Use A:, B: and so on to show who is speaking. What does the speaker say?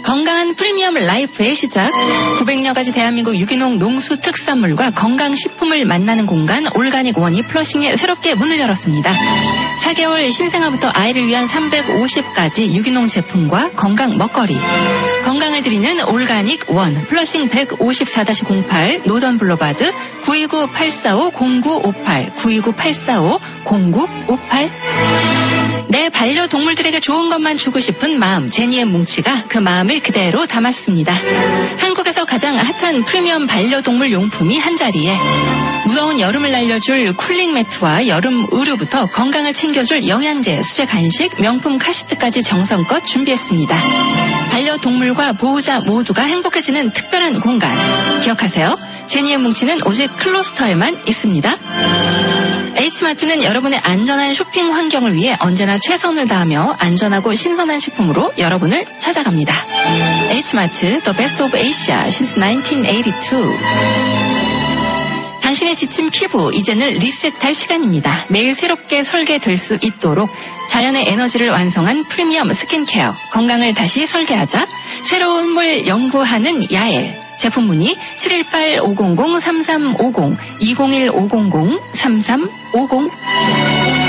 A: 건강한 프리미엄 라이프의 시작. 900여 가지 대한민국 유기농 농수 특산물과 건강식품을 만나는 공간 올가닉 원이 플러싱에 새롭게 문을 열었습니다. 4개월 신생아부터 아이를 위한 350가지 유기농 제품과 건강 먹거리. 건강을 드리는 올가닉 원 플러싱 154-08 노던 블루바드 929-845-0958 929-845-0958. 내 반려동물들에게 좋은 것만 주고 싶은 마음, 제니의 뭉치가 그 마음을 그대로 담았습니다. 한국에서 가장 핫한 프리미엄 반려동물 용품이 한자리에 무더운 여름을 날려줄 쿨링 매트와 여름 의류부터 건강을 챙겨줄 영양제, 수제 간식, 명품 카시트까지 정성껏 준비했습니다. 반려동물과 보호자 모두가 행복해지는 특별한 공간. 기억하세요. 제니의 뭉치는 오직 클로스터에만 있습니다. H마트는 여러분의 안전한 쇼핑 환경을 위해 언제나 최선을 다하며 안전하고 신선한 식품으로 여러분을 찾아갑니다. H마트, The Best of Asia since 1982. 당신의 지친 피부, 이제는 리셋할 시간입니다. 매일 새롭게 설계될 수 있도록 자연의 에너지를 완성한 프리미엄 스킨케어. 건강을 다시 설계하자. 새로운 물 연구하는 야엘. 제품 문의 718-500-3350, 201-500-3350.